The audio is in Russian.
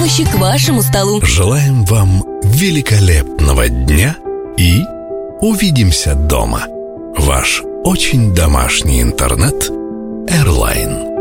помощи к вашему столу. Желаем вам великолепного дня и увидимся дома. Ваш очень домашний интернет Airline.